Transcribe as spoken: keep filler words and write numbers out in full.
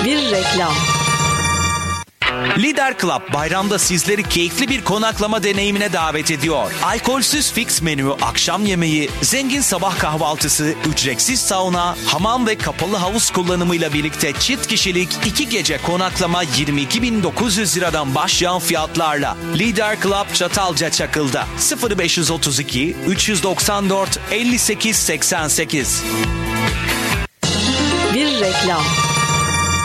Bir reklam. Lider Club bayramda sizleri keyifli bir konaklama deneyimine davet ediyor. Alkolsüz fix menü, akşam yemeği, zengin sabah kahvaltısı, ücretsiz sauna, hamam ve kapalı havuz kullanımıyla birlikte çift kişilik iki gece konaklama yirmi iki bin dokuz yüz liradan başlayan fiyatlarla. Lider Club Çatalca Çakıl'da sıfır beş otuz iki üç doksan dört elli sekiz seksen sekiz. Bir reklam.